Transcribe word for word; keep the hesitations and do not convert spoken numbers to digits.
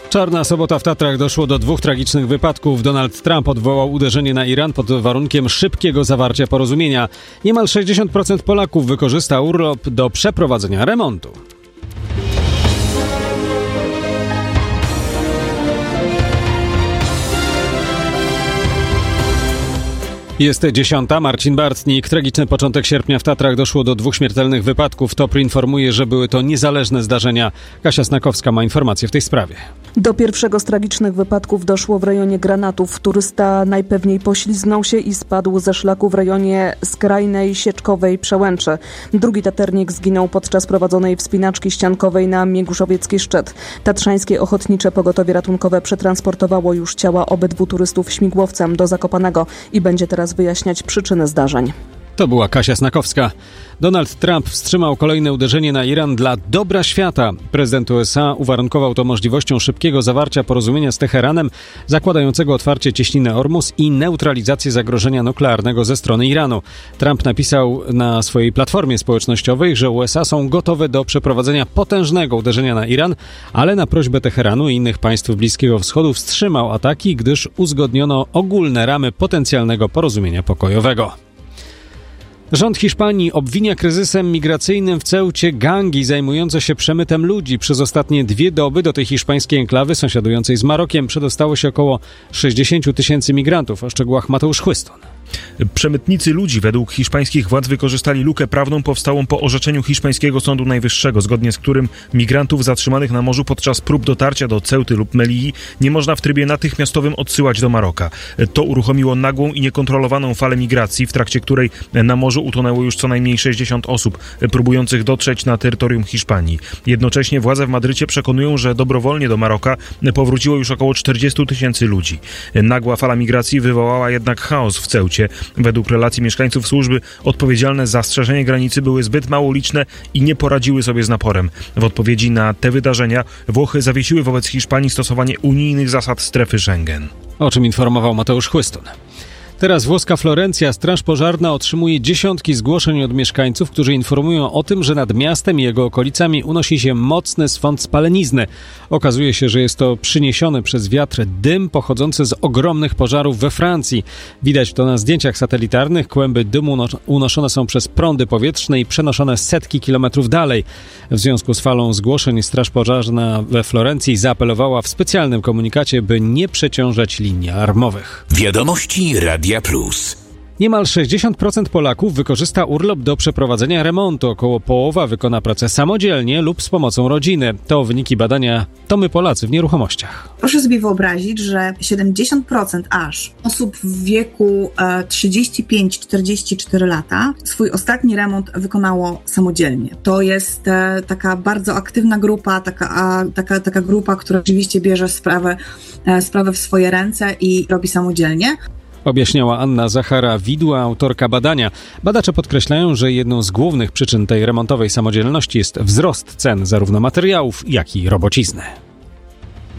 Czarna sobota w Tatrach, doszło do dwóch tragicznych wypadków. Donald Trump odwołał uderzenie na Iran pod warunkiem szybkiego zawarcia porozumienia. Niemal sześćdziesiąt procent Polaków wykorzysta urlop do przeprowadzenia remontu. Jest dziesiąta. Marcin Bartnik. Tragiczny początek sierpnia w Tatrach, doszło do dwóch śmiertelnych wypadków. T O P R informuje, że były to niezależne zdarzenia. Kasia Snakowska ma informacje w tej sprawie. Do pierwszego z tragicznych wypadków doszło w rejonie Granatów. Turysta najpewniej poślizgnął się i spadł ze szlaku w rejonie skrajnej Sieczkowej Przełęczy. Drugi taternik zginął podczas prowadzonej wspinaczki ściankowej na Mięguszowiecki Szczyt. Tatrzańskie Ochotnicze Pogotowie Ratunkowe przetransportowało już ciała obydwu turystów śmigłowcem do Zakopanego i będzie teraz wyjaśniać przyczyny zdarzeń. To była Kasia Snakowska. Donald Trump wstrzymał kolejne uderzenie na Iran dla dobra świata. Prezydent U S A uwarunkował to możliwością szybkiego zawarcia porozumienia z Teheranem, zakładającego otwarcie cieśniny Ormus i neutralizację zagrożenia nuklearnego ze strony Iranu. Trump napisał na swojej platformie społecznościowej, że U S A są gotowe do przeprowadzenia potężnego uderzenia na Iran, ale na prośbę Teheranu i innych państw Bliskiego Wschodu wstrzymał ataki, gdyż uzgodniono ogólne ramy potencjalnego porozumienia pokojowego. Rząd Hiszpanii obwinia kryzysem migracyjnym w Ceucie gangi zajmujące się przemytem ludzi. Przez ostatnie dwie doby do tej hiszpańskiej enklawy sąsiadującej z Marokiem przedostało się około sześćdziesiąt tysięcy migrantów. O szczegółach Mateusz Chłyston. Przemytnicy ludzi według hiszpańskich władz wykorzystali lukę prawną powstałą po orzeczeniu hiszpańskiego Sądu Najwyższego, zgodnie z którym migrantów zatrzymanych na morzu podczas prób dotarcia do Ceuty lub Melilli nie można w trybie natychmiastowym odsyłać do Maroka. To uruchomiło nagłą i niekontrolowaną falę migracji, w trakcie której na morzu utonęło już co najmniej sześćdziesiąt osób próbujących dotrzeć na terytorium Hiszpanii. Jednocześnie władze w Madrycie przekonują, że dobrowolnie do Maroka powróciło już około czterdzieści tysięcy ludzi. Nagła fala migracji wywołała jednak chaos w Ceucie. Według relacji mieszkańców służby odpowiedzialne za strzeżenie granicy były zbyt mało liczne i nie poradziły sobie z naporem. W odpowiedzi na te wydarzenia Włochy zawiesiły wobec Hiszpanii stosowanie unijnych zasad strefy Schengen. O czym informował Mateusz Chłyston. Teraz włoska Florencja. Straż pożarna otrzymuje dziesiątki zgłoszeń od mieszkańców, którzy informują o tym, że nad miastem i jego okolicami unosi się mocny swąd spalenizny. Okazuje się, że jest to przyniesiony przez wiatr dym pochodzący z ogromnych pożarów we Francji. Widać to na zdjęciach satelitarnych. Kłęby dymu unoszone są przez prądy powietrzne i przenoszone setki kilometrów dalej. W związku z falą zgłoszeń Straż pożarna we Florencji zaapelowała w specjalnym komunikacie, by nie przeciążać linii alarmowych. Wiadomości Radia Plus. Niemal sześćdziesiąt procent Polaków wykorzysta urlop do przeprowadzenia remontu. Około połowa wykona pracę samodzielnie lub z pomocą rodziny. To wyniki badania To my Polacy w nieruchomościach. Proszę sobie wyobrazić, że siedemdziesiąt procent aż osób w wieku trzydzieści pięć do czterdziestu czterech lata swój ostatni remont wykonało samodzielnie. To jest taka bardzo aktywna grupa, taka, taka, taka grupa, która rzeczywiście bierze sprawę, sprawę w swoje ręce i robi samodzielnie. Objaśniała Anna Zachara-Widła, autorka badania. Badacze podkreślają, że jedną z głównych przyczyn tej remontowej samodzielności jest wzrost cen zarówno materiałów, jak i robocizny.